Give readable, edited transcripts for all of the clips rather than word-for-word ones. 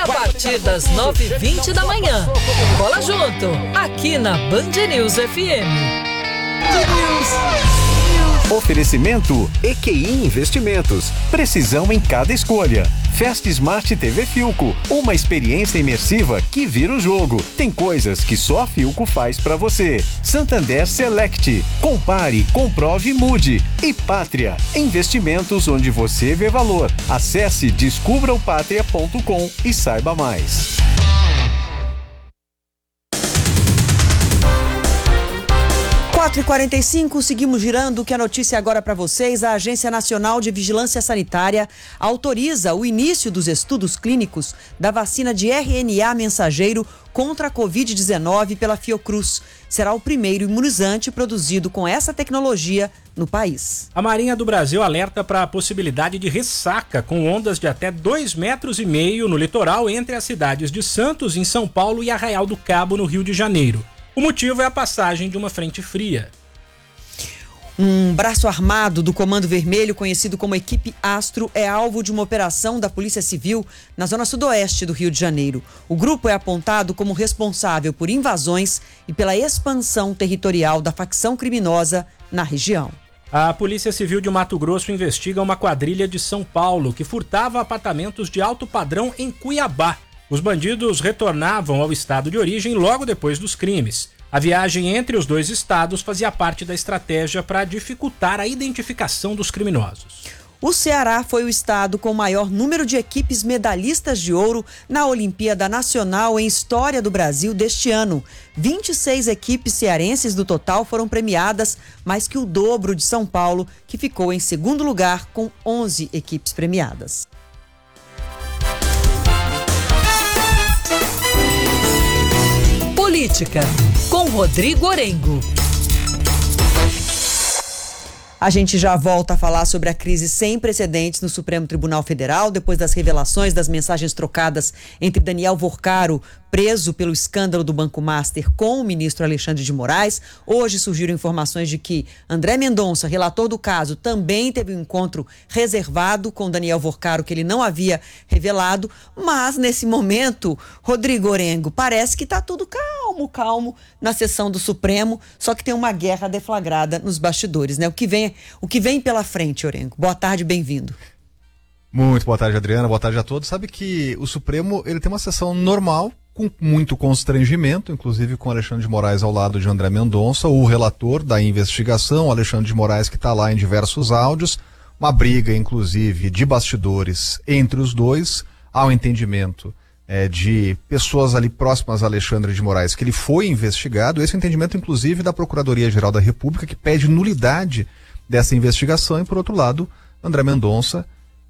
a partir das 9h20 da manhã. Bola junto, aqui na Band News FM. Oferecimento EQI Investimentos. Precisão em cada escolha. Fast Smart TV Philco, uma experiência imersiva que vira o jogo. Tem coisas que só a Philco faz pra você. Santander Select. Compare, comprove e mude. E Pátria, investimentos onde você vê valor. Acesse descubraopatria.com e saiba mais. 4h45, seguimos girando. Que a notícia agora para vocês: a Agência Nacional de Vigilância Sanitária autoriza o início dos estudos clínicos da vacina de RNA mensageiro contra a Covid-19 pela Fiocruz. Será o primeiro imunizante produzido com essa tecnologia no país. A Marinha do Brasil alerta para a possibilidade de ressaca com ondas de até 2,5 metros no litoral entre as cidades de Santos, em São Paulo, e Arraial do Cabo, no Rio de Janeiro. O motivo é a passagem de uma frente fria. Um braço armado do Comando Vermelho, conhecido como Equipe Astro, é alvo de uma operação da Polícia Civil na zona sudoeste do Rio de Janeiro. O grupo é apontado como responsável por invasões e pela expansão territorial da facção criminosa na região. A Polícia Civil de Mato Grosso investiga uma quadrilha de São Paulo que furtava apartamentos de alto padrão em Cuiabá. Os bandidos retornavam ao estado de origem logo depois dos crimes. A viagem entre os dois estados fazia parte da estratégia para dificultar a identificação dos criminosos. O Ceará foi o estado com o maior número de equipes medalhistas de ouro na Olimpíada Nacional em História do Brasil deste ano. 26 equipes cearenses do total foram premiadas, mais que o dobro de São Paulo, que ficou em segundo lugar com 11 equipes premiadas. Política, com Rodrigo Orengo. A gente já volta a falar sobre a crise sem precedentes no Supremo Tribunal Federal, depois das revelações das mensagens trocadas entre Daniel Vorcaro, preso pelo escândalo do Banco Master, com o ministro Alexandre de Moraes. Hoje surgiram informações de que André Mendonça, relator do caso, também teve um encontro reservado com Daniel Vorcaro, que ele não havia revelado. Mas, nesse momento, Rodrigo Orengo, parece que está tudo calmo na sessão do Supremo, só que tem uma guerra deflagrada nos bastidores, né? O que vem pela frente, Orengo? Boa tarde, bem-vindo. Muito boa tarde, Adriana. Boa tarde a todos. Sabe que o Supremo ele tem uma sessão normal, com muito constrangimento, inclusive com Alexandre de Moraes ao lado de André Mendonça, o relator da investigação, Alexandre de Moraes, que está lá em diversos áudios, uma briga, inclusive, de bastidores entre os dois, ao entendimento de pessoas ali próximas a Alexandre de Moraes, que ele foi investigado, esse entendimento, inclusive, da Procuradoria-Geral da República, que pede nulidade dessa investigação, e, por outro lado, André Mendonça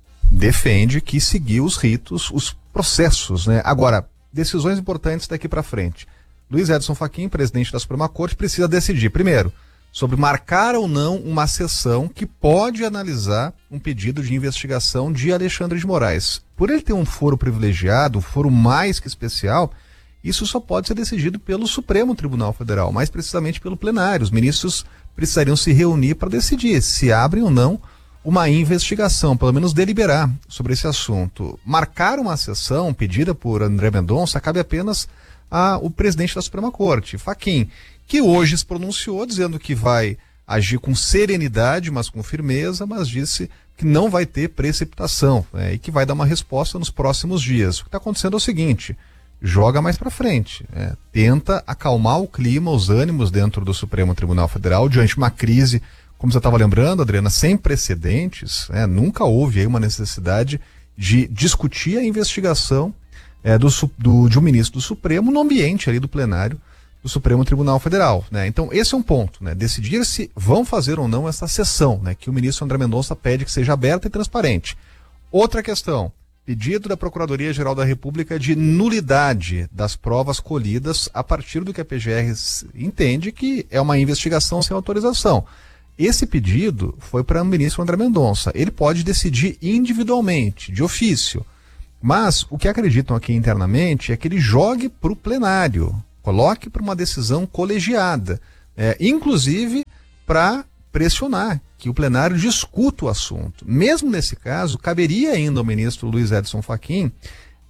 defende que seguiu os ritos, os processos, né? Agora, decisões importantes daqui para frente. Luiz Edson Fachin, presidente da Suprema Corte, precisa decidir, primeiro, sobre marcar ou não uma sessão que pode analisar um pedido de investigação de Alexandre de Moraes. Por ele ter um foro privilegiado, um foro mais que especial, isso só pode ser decidido pelo Supremo Tribunal Federal, mais precisamente pelo plenário. Os ministros precisariam se reunir para decidir se abrem ou não uma investigação, pelo menos deliberar sobre esse assunto. Marcar uma sessão pedida por André Mendonça cabe apenas ao presidente da Suprema Corte, Fachin, que hoje se pronunciou dizendo que vai agir com serenidade, mas com firmeza, mas disse que não vai ter precipitação, e que vai dar uma resposta nos próximos dias. O que está acontecendo é o seguinte: joga mais para frente, tenta acalmar o clima, os ânimos dentro do Supremo Tribunal Federal diante de uma crise, como você estava lembrando, Adriana, sem precedentes. Nunca houve aí uma necessidade de discutir a investigação de um ministro do Supremo no ambiente ali do plenário do Supremo Tribunal Federal, né? Então esse é um ponto, né? Decidir se vão fazer ou não essa sessão, né? Que o ministro André Mendonça pede que seja aberta e transparente. Outra questão: pedido da Procuradoria-Geral da República de nulidade das provas colhidas a partir do que a PGR entende que é uma investigação sem autorização. Esse pedido foi para o ministro André Mendonça. Ele pode decidir individualmente, de ofício. Mas o que acreditam aqui internamente é que ele jogue para o plenário, coloque para uma decisão colegiada, inclusive para pressionar que o plenário discuta o assunto. Mesmo nesse caso, caberia ainda ao ministro Luiz Edson Fachin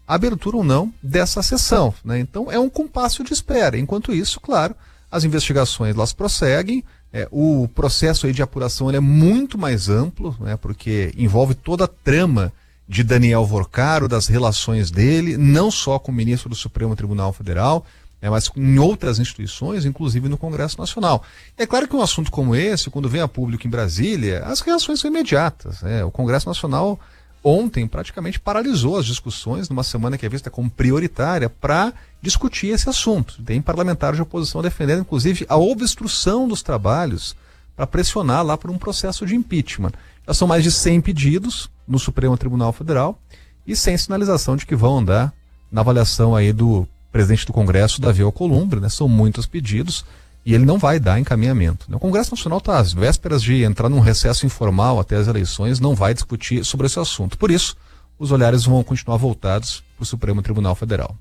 a abertura ou não dessa sessão, né? Então é um compasso de espera. Enquanto isso, claro, as investigações elas prosseguem. O processo aí de apuração ele é muito mais amplo, né? Porque envolve toda a trama de Daniel Vorcaro, das relações dele, não só com o ministro do Supremo Tribunal Federal, mas em outras instituições, inclusive no Congresso Nacional. É claro que um assunto como esse, quando vem a público em Brasília, as reações são imediatas. O Congresso Nacional ontem praticamente paralisou as discussões numa semana que é vista como prioritária para discutir esse assunto. Tem parlamentares de oposição defendendo, inclusive, a obstrução dos trabalhos para pressionar lá por um processo de impeachment. Já são mais de 100 pedidos no Supremo Tribunal Federal e sem sinalização de que vão andar na avaliação aí do presidente do Congresso, Davi Alcolumbre, né? São muitos pedidos e ele não vai dar encaminhamento. O Congresso Nacional está às vésperas de entrar num recesso informal até as eleições, não vai discutir sobre esse assunto. Por isso, os olhares vão continuar voltados para o Supremo Tribunal Federal.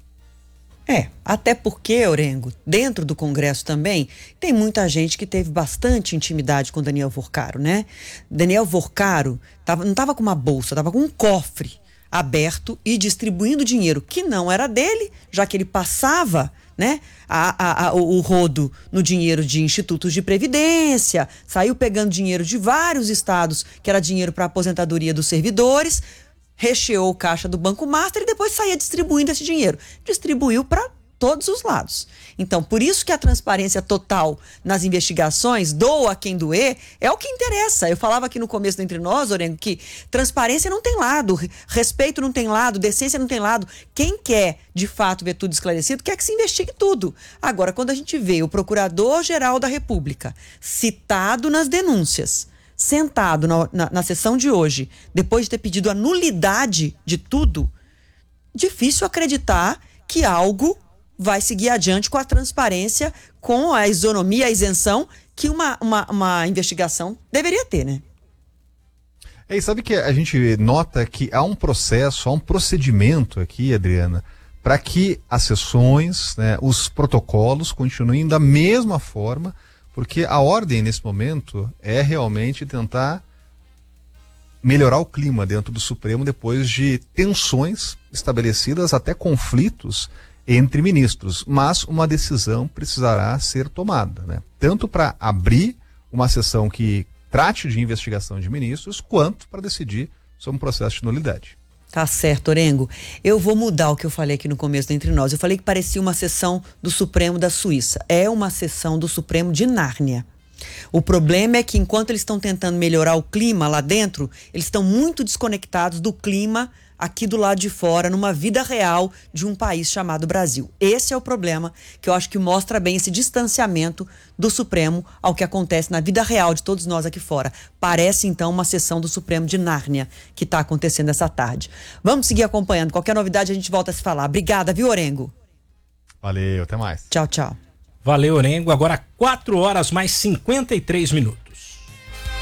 Até porque, Orengo, dentro do Congresso também, tem muita gente que teve bastante intimidade com Daniel Vorcaro, né? Daniel Vorcaro não estava com uma bolsa, estava com um cofre aberto e distribuindo dinheiro que não era dele, já que ele passava, né, o rodo no dinheiro de institutos de previdência, saiu pegando dinheiro de vários estados, que era dinheiro para aposentadoria dos servidores, recheou o caixa do Banco Master e depois saía distribuindo esse dinheiro. Distribuiu para todos os lados. Então, por isso que a transparência total nas investigações, doa a quem doer, é o que interessa. Eu falava aqui no começo do Entre Nós, Orengo, que transparência não tem lado, respeito não tem lado, decência não tem lado. Quem quer, de fato, ver tudo esclarecido, quer que se investigue tudo. Agora, quando a gente vê o Procurador-Geral da República citado nas denúncias, sentado na sessão de hoje, depois de ter pedido a nulidade de tudo, difícil acreditar que algo vai seguir adiante com a transparência, com a isonomia, a isenção que uma investigação deveria ter, né? E sabe que a gente nota que há um processo, há um procedimento aqui, Adriana, para que as sessões, né, os protocolos continuem da mesma forma, porque a ordem nesse momento é realmente tentar melhorar o clima dentro do Supremo depois de tensões estabelecidas, até conflitos entre ministros, mas uma decisão precisará ser tomada, né? Tanto para abrir uma sessão que trate de investigação de ministros, quanto para decidir sobre um processo de nulidade. Tá certo, Orengo. Eu vou mudar o que eu falei aqui no começo do Entre Nós. Eu falei que parecia uma sessão do Supremo da Suíça. É uma sessão do Supremo de Nárnia. O problema é que enquanto eles estão tentando melhorar o clima lá dentro, eles estão muito desconectados do clima aqui do lado de fora, numa vida real de um país chamado Brasil. Esse é o problema que eu acho que mostra bem esse distanciamento do Supremo ao que acontece na vida real de todos nós aqui fora. Parece, então, uma sessão do Supremo de Nárnia que está acontecendo essa tarde. Vamos seguir acompanhando. Qualquer novidade a gente volta a se falar. Obrigada, viu, Orengo? Valeu, até mais. Tchau, tchau. Valeu, Orengo. Agora 4 horas mais 53 minutos.